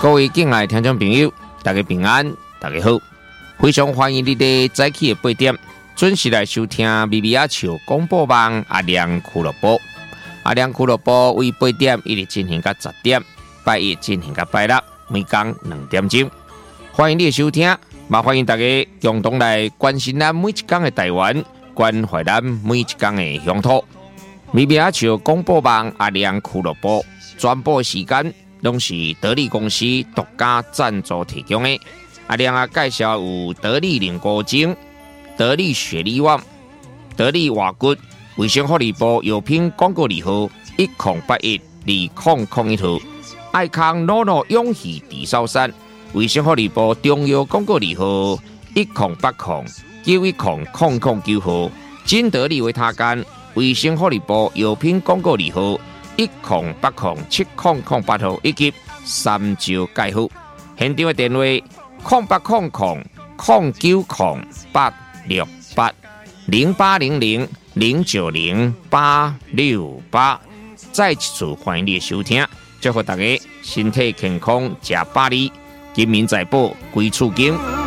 各位敬爱听众朋友，大家平安，大家好，非常欢迎你在早起的8点准时来收听咪咪仔笑广播网阿亮俱乐部。阿亮俱乐部为8点一直进行到10点，拜一进行到拜六，每天2点钟。欢迎你的收听，也欢迎大家共同来关心咱每一天的台湾，关怀咱每一天的乡土。咪咪仔笑广播网阿亮俱乐部转播时间拢是得力公司独家赞助提供的。阿亮啊，介绍有得力凝固精、得力雪力旺、得力瓦骨、卫生福利部药品广告字号10812001号，爱康诺诺永续地烧山，卫生福利部中药广告字号1080910009号，金得力维他干，卫生福利部药品广告字号10807008号，以及三招介护。现场的电话0800090868680800090868。再一次欢迎你的收听，祝福大家身体健康，吃百里，金民财宝归处金。